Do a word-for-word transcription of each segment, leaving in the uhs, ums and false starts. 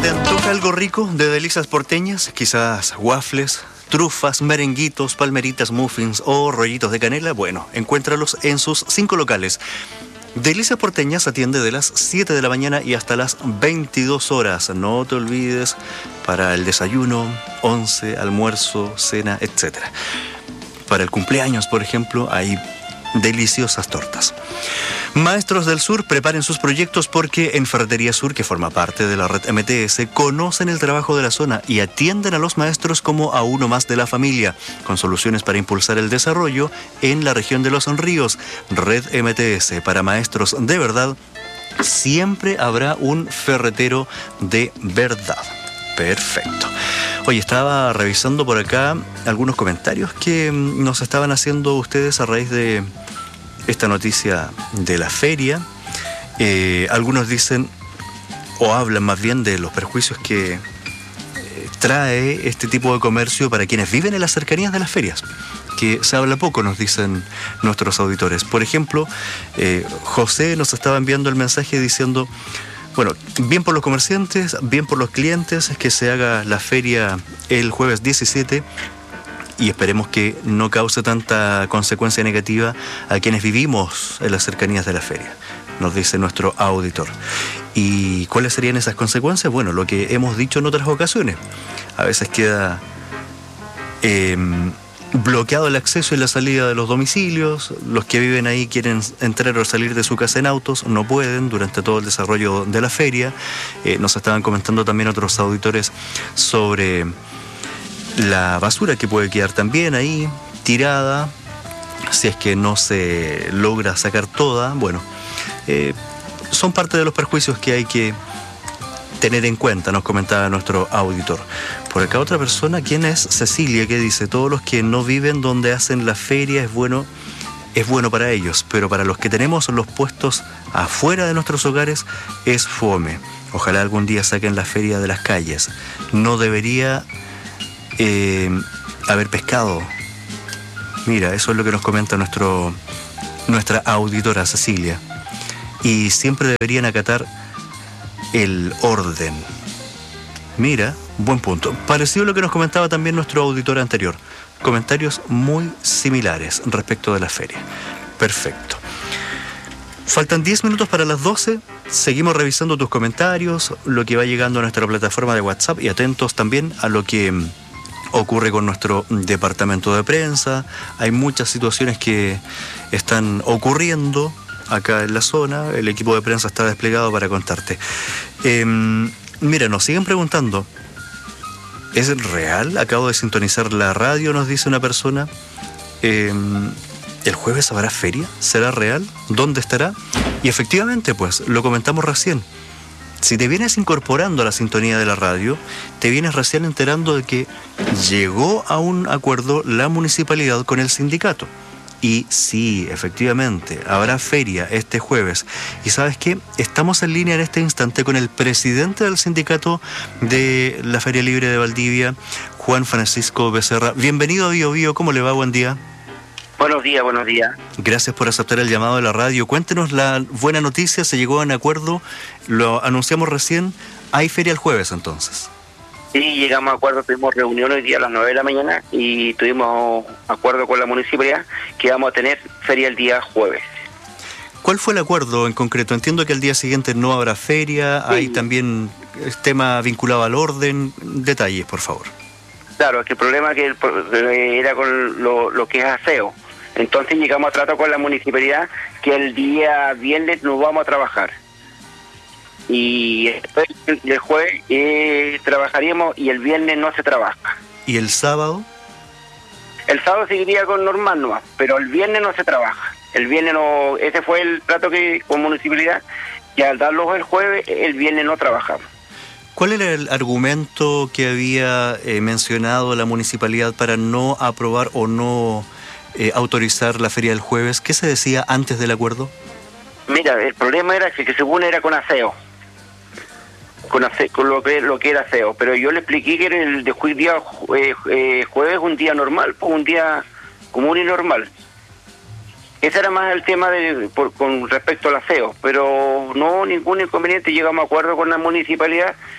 te antoja algo rico de delicias porteñas, quizás waffles, trufas, merenguitos, palmeritas, muffins o rollitos de canela, bueno, encuéntralos en sus cinco locales. Delicias Porteñas atiende de las siete de la mañana y hasta las veintidós horas. No te olvides, para el desayuno, once, almuerzo, cena, etcétera. Para el cumpleaños, por ejemplo, hay deliciosas tortas. Maestros del Sur, preparen sus proyectos porque en Ferretería Sur, que forma parte de la red M T S, conocen el trabajo de la zona y atienden a los maestros como a uno más de la familia, con soluciones para impulsar el desarrollo en la región de Los Ríos. Red M T S, para maestros de verdad, siempre habrá un ferretero de verdad. Perfecto. Oye, estaba revisando por acá algunos comentarios que nos estaban haciendo ustedes a raíz de esta noticia de la feria. Eh, algunos dicen, o hablan más bien de los perjuicios que eh, trae este tipo de comercio para quienes viven en las cercanías de las ferias, que se habla poco, nos dicen nuestros auditores. Por ejemplo, eh, José nos estaba enviando el mensaje diciendo, bueno, bien por los comerciantes, bien por los clientes, que se haga la feria el jueves diecisiete y esperemos que no cause tanta consecuencia negativa a quienes vivimos en las cercanías de la feria, nos dice nuestro auditor. ¿Y cuáles serían esas consecuencias? Bueno, lo que hemos dicho en otras ocasiones. A veces queda eh, bloqueado el acceso y la salida de los domicilios. Los que viven ahí quieren entrar o salir de su casa en autos, no pueden durante todo el desarrollo de la feria. Eh, nos estaban comentando también otros auditores sobre la basura que puede quedar también ahí tirada, si es que no se logra sacar toda. Bueno, eh, son parte de los perjuicios que hay que tener en cuenta, nos comentaba nuestro auditor. Por acá otra persona, ¿quién es? Cecilia, que dice, todos los que no viven donde hacen la feria es bueno, es bueno para ellos, pero para los que tenemos los puestos afuera de nuestros hogares es fome. Ojalá algún día saquen la feria de las calles. No debería eh, haber pescado. Mira, eso es lo que nos comenta nuestro, nuestra auditora Cecilia. Y siempre deberían acatar el orden. Mira, buen punto. Parecido a lo que nos comentaba también nuestro auditor anterior. Comentarios muy similares respecto de la feria. Perfecto. Faltan diez minutos para las doce. Seguimos revisando tus comentarios, lo que va llegando a nuestra plataforma de WhatsApp y atentos también a lo que ocurre con nuestro departamento de prensa. Hay muchas situaciones que están ocurriendo acá en la zona. El equipo de prensa está desplegado para contarte. Eh, mira, nos siguen preguntando, ¿es real? Acabo de sintonizar la radio, nos dice una persona. Eh, ¿El jueves habrá feria? ¿Será real? ¿Dónde estará? Y efectivamente, pues, lo comentamos recién. Si te vienes incorporando a la sintonía de la radio, te vienes recién enterando de que llegó a un acuerdo la municipalidad con el sindicato. Y sí, efectivamente, habrá feria este jueves. ¿Y sabes qué? Estamos en línea en este instante con el presidente del sindicato de la Feria Libre de Valdivia, Juan Francisco Becerra. Bienvenido a Bio Bio, ¿cómo le va? Buen día. Buenos días, buenos días. Gracias por aceptar el llamado de la radio. Cuéntenos la buena noticia, se llegó a un acuerdo, lo anunciamos recién, hay feria el jueves entonces. Sí, llegamos a acuerdo, tuvimos reunión hoy día a las nueve de la mañana y tuvimos acuerdo con la municipalidad que vamos a tener feria el día jueves. ¿Cuál fue el acuerdo en concreto? Entiendo que el día siguiente no habrá feria, sí. Hay también tema vinculado al orden, detalles por favor. Claro, es que el problema que era con lo, lo que es aseo. Entonces llegamos a trato con la municipalidad que el día viernes nos vamos a trabajar. Y después el jueves eh, trabajaríamos y el viernes no se trabaja. ¿Y el sábado? El sábado seguiría con normal nomás, pero el viernes no se trabaja. El viernes no, ese fue el trato que con municipalidad, que al darlos el jueves, el viernes no trabajamos. ¿Cuál era el argumento que había eh, mencionado la municipalidad para no aprobar o no eh, autorizar la feria del jueves? ¿Qué se decía antes del acuerdo? Mira, el problema era que, que según era con aseo, con, aseo, con lo que lo que era aseo, pero yo le expliqué que el de día eh, eh, jueves un día normal, pues un día común y normal. Ese era más el tema de por, con respecto al aseo, pero no ningún inconveniente, llegamos a acuerdo con la municipalidad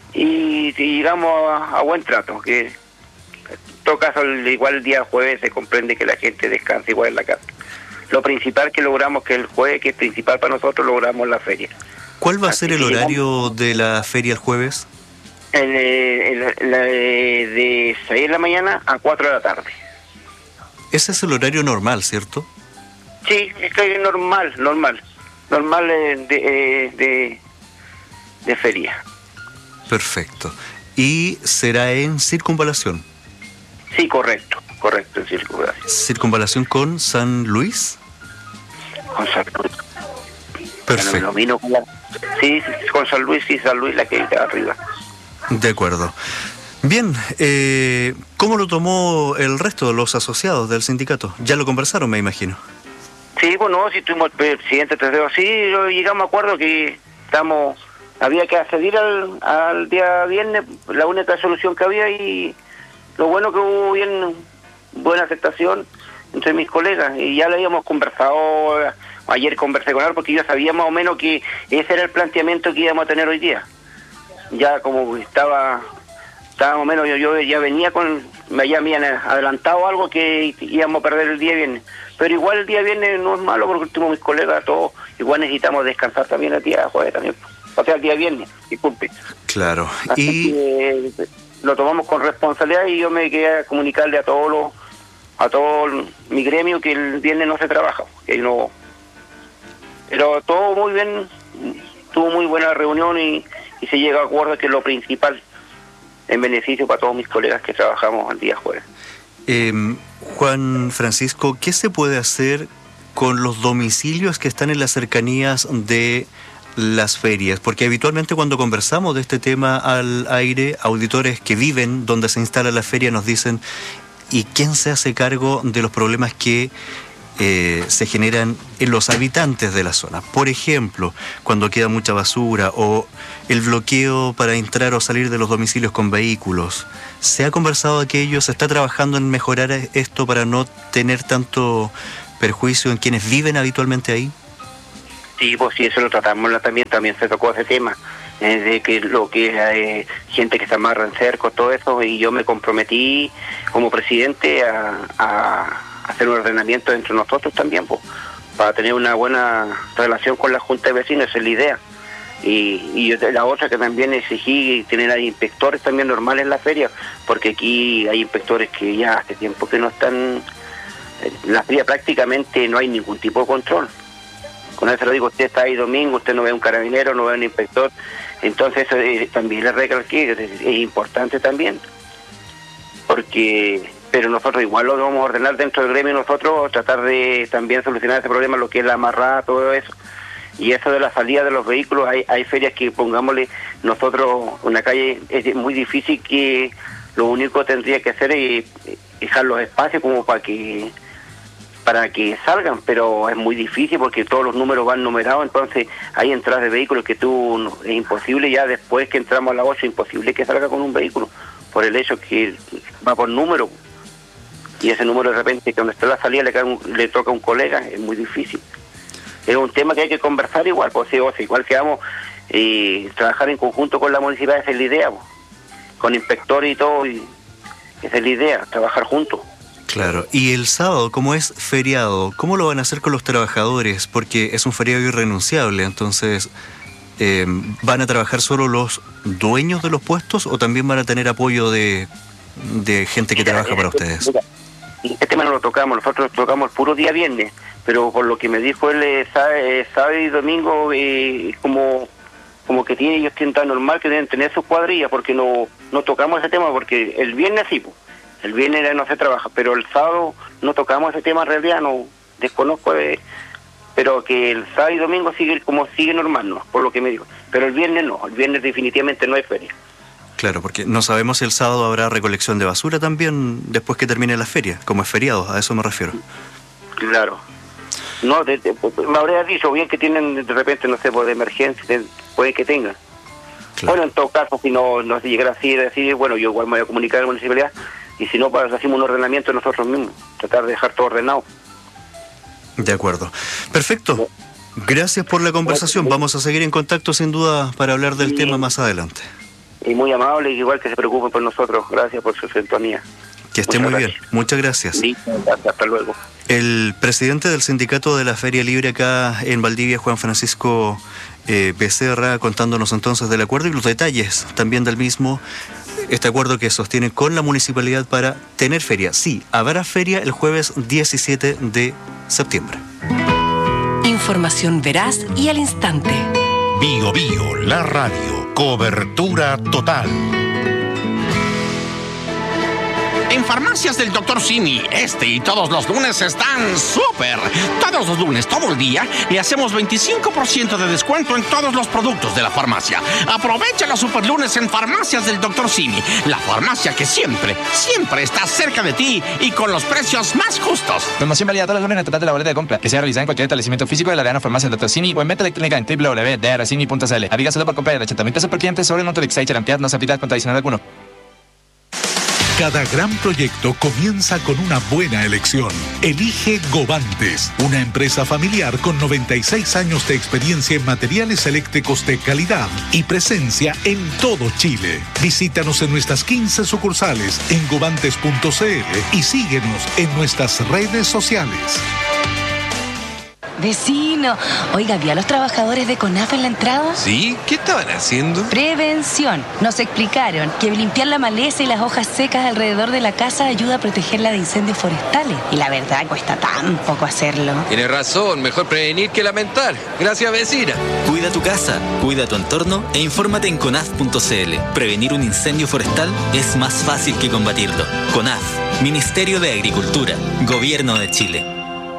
y, y llegamos a, a buen trato, que en todo caso igual el día jueves se comprende que la gente descansa igual en la casa. Lo principal que logramos que el jueves, que es principal para nosotros, logramos la feria. ¿Cuál va a Así ser el que horario llegamos, de la feria el jueves? el, el, el, de seis de la mañana a cuatro de la tarde. Ese es el horario normal, ¿cierto? Sí, es que es normal, normal, normal de, de, de, de feria. Perfecto. ¿Y será en Circunvalación? Sí, correcto, correcto, en circunvalación. ¿Circunvalación con San Luis? Con San Luis. Perfecto. Bueno, vino con la... Sí, con San Luis, sí, San Luis, la que está arriba. De acuerdo. Bien, eh, ¿cómo lo tomó el resto de los asociados del sindicato? Ya lo conversaron, me imagino. Sí, bueno, sí, tuvimos el presidente Tadeo, sí, llegamos a acuerdo que estamos, había que acceder al, al día viernes, la única solución que había, y lo bueno que hubo bien buena aceptación entre mis colegas, y ya lo habíamos conversado, ayer conversé con él porque yo sabía más o menos que ese era el planteamiento que íbamos a tener hoy día. Ya como estaba, estaba más o menos, yo, yo ya venía con, ya me habían adelantado algo que íbamos a perder el día viernes. Pero igual el día viernes no es malo porque último mis colegas todos igual necesitamos descansar también el día jueves también. O sea, el día viernes, disculpe. Claro. Así Y que lo tomamos con responsabilidad y yo me quedé a comunicarle a todos los, a todo mi gremio que el viernes no se trabaja, que no. Pero todo muy bien, tuvo muy buena reunión y, y se llega a acuerdo que es lo principal en beneficio para todos mis colegas que trabajamos el día jueves. Eh, Juan Francisco, ¿qué se puede hacer con los domicilios que están en las cercanías de las ferias? Porque habitualmente cuando conversamos de este tema al aire, auditores que viven donde se instala la feria nos dicen: ¿y quién se hace cargo de los problemas que eh, se generan en los habitantes de la zona? Por ejemplo, cuando queda mucha basura o el bloqueo para entrar o salir de los domicilios con vehículos. ¿Se ha conversado aquello? ¿Se está trabajando en mejorar esto para no tener tanto perjuicio en quienes viven habitualmente ahí? Sí, pues sí, eso lo tratamos también, también se tocó ese tema, eh, de que lo que es eh, gente que se amarra en cercos, todo eso, y yo me comprometí como presidente a, a hacer un ordenamiento entre nosotros también, pues, para tener una buena relación con la Junta de Vecinos, esa es la idea. Y, y la otra que también exigí tener ahí inspectores también normales en la feria, porque aquí hay inspectores que ya hace tiempo que no están, en la feria prácticamente no hay ningún tipo de control. Con eso lo digo, usted está ahí domingo, usted no ve un carabinero, no ve un inspector, entonces eso eh, también le recalqué, es, es importante también, porque, pero nosotros igual lo vamos a ordenar dentro del gremio, nosotros tratar de también solucionar ese problema, lo que es la amarrada, todo eso. Y eso de la salida de los vehículos, hay, hay ferias que, pongámosle, nosotros, una calle es muy difícil, que lo único que tendría que hacer es dejar los espacios como para que para que salgan, pero es muy difícil porque todos los números van numerados, entonces hay entradas de vehículos que tú, es imposible ya después que entramos a las ocho, imposible que salga con un vehículo, por el hecho que va por número, y ese número de repente, que donde está la salida le, cae un, le toca a un colega, es muy difícil. Es un tema que hay que conversar igual, pues sí, o sea, igual que vamos y eh, trabajar en conjunto con la municipalidad, esa es la idea, pues, con inspectores y todo, y esa es la idea, trabajar juntos. Claro, y el sábado, como es feriado, ¿cómo lo van a hacer con los trabajadores? Porque es un feriado irrenunciable, entonces, eh, ¿van a trabajar solo los dueños de los puestos o también van a tener apoyo de, de gente que Mira, trabaja para ustedes? Mira, este tema no lo tocamos, nosotros tocamos el puro día viernes, pero por lo que me dijo él, eh, sábado, sábado y domingo, eh, como como que tiene, ellos tienen tan normal que deben tener sus cuadrillas, porque no no tocamos ese tema, porque el viernes sí, pues, el viernes no se trabaja, pero el sábado no tocamos ese tema en realidad, no desconozco, de, pero que el sábado y domingo sigue como sigue normal, no, por lo que me dijo, pero el viernes no, el viernes definitivamente no hay feria. Claro, porque no sabemos si el sábado habrá recolección de basura también después que termine la feria, como es feriado, a eso me refiero. Claro. No, de, de, me habría dicho bien que tienen de repente, no sé, por de emergencia, de, puede que tengan. Claro. Bueno, en todo caso, si no, no se llegara así, decir, bueno, yo igual me voy a comunicar a la municipalidad, y si no, pues hacemos un ordenamiento nosotros mismos, tratar de dejar todo ordenado. De acuerdo. Perfecto. Gracias por la conversación. Vamos a seguir en contacto sin duda para hablar del sí. tema más adelante. y muy amables, igual que se preocupen por nosotros. Gracias por su sintonía. Que esté muy bien, muchas gracias. Sí, gracias. Hasta luego. El presidente del sindicato de la Feria Libre acá en Valdivia, Juan Francisco eh, Becerra, contándonos entonces del acuerdo y los detalles también del mismo. Este acuerdo que sostiene con la municipalidad para tener feria. Sí, habrá feria el jueves diecisiete de septiembre. Información veraz y al instante. Bio Bio, la radio, cobertura total. En Farmacias del doctor Simi, este y todos los lunes están súper. Todos los lunes, todo el día, le hacemos veinticinco por ciento de descuento en todos los productos de la farmacia. Aprovecha los super lunes en Farmacias del doctor Simi, la farmacia que siempre, siempre está cerca de ti y con los precios más justos. Promoción válida todos los lunes en el total de la boleta de compra, que sea realizada en cualquier establecimiento físico de la Real Farmacia del doctor Simi o en venta electrónica en w w w punto d r simi punto c l. Aviga solo por compra de ochenta mil pesos por cliente sobre el monto de Excite Ampliad, no se aplica con adicional alguno. Cada gran proyecto comienza con una buena elección. Elige Govantes, una empresa familiar con noventa y seis años de experiencia en materiales eléctricos de calidad y presencia en todo Chile. Visítanos en nuestras quince sucursales en govantes punto c l y síguenos en nuestras redes sociales. Vecino, oiga, ¿vio a los trabajadores de CONAF en la entrada? ¿Sí? ¿Qué estaban haciendo? Prevención. Nos explicaron que limpiar la maleza y las hojas secas alrededor de la casa ayuda a protegerla de incendios forestales. Y la verdad, cuesta tan poco hacerlo. Tiene razón, mejor prevenir que lamentar. Gracias, vecina. Cuida tu casa, cuida tu entorno e infórmate en conaf punto c l. Prevenir un incendio forestal es más fácil que combatirlo. CONAF, Ministerio de Agricultura, Gobierno de Chile.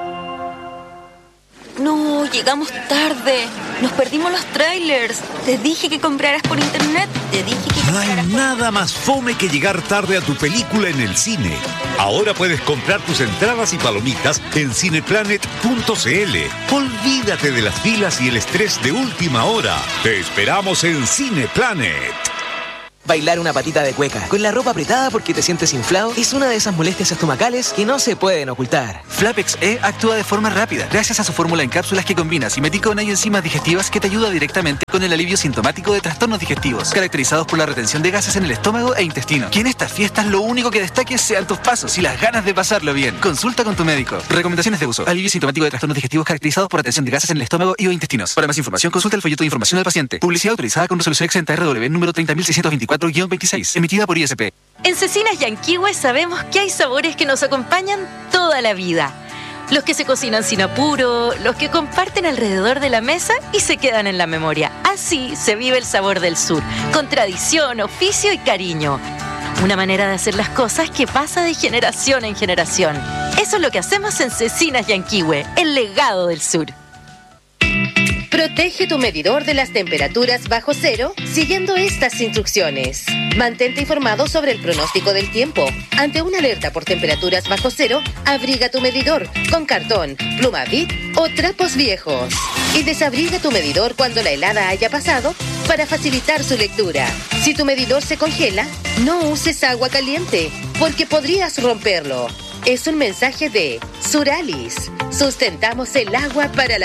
No, llegamos tarde. Nos perdimos los trailers. Te dije que compraras por internet. Te dije que... No hay nada más fome que llegar tarde a tu película en el cine. Ahora puedes comprar tus entradas y palomitas en cineplanet punto c l. Olvídate de las filas y el estrés de última hora. Te esperamos en Cineplanet. Bailar una patita de cueca con la ropa apretada porque te sientes inflado es una de esas molestias estomacales que no se pueden ocultar. Flapex E actúa de forma rápida gracias a su fórmula en cápsulas que combina simeticona y enzimas digestivas que te ayuda directamente con el alivio sintomático de trastornos digestivos caracterizados por la retención de gases en el estómago e intestino. Que en estas fiestas lo único que destaque sean tus pasos y las ganas de pasarlo bien. Consulta con tu médico. Recomendaciones de uso: alivio sintomático de trastornos digestivos caracterizados por retención de gases en el estómago y o intestinos. Para más información, consulta el folleto de información al paciente. Publicidad autorizada con resolución exenta R W número treinta mil seiscientos veinticuatro guión veintiséis, emitida por I S P. En Cecinas Yanquihue sabemos que hay sabores que nos acompañan toda la vida. Los que se cocinan sin apuro, los que comparten alrededor de la mesa y se quedan en la memoria. Así se vive el sabor del sur, con tradición, oficio y cariño. Una manera de hacer las cosas que pasa de generación en generación. Eso es lo que hacemos en Cecinas Yanquihue, el legado del sur. Protege tu medidor de las temperaturas bajo cero siguiendo estas instrucciones. Mantente informado sobre el pronóstico del tiempo. Ante una alerta por temperaturas bajo cero, abriga tu medidor con cartón, pluma Bic o trapos viejos. Y desabriga tu medidor cuando la helada haya pasado para facilitar su lectura. Si tu medidor se congela, no uses agua caliente porque podrías romperlo. Es un mensaje de Suralis. Sustentamos el agua para la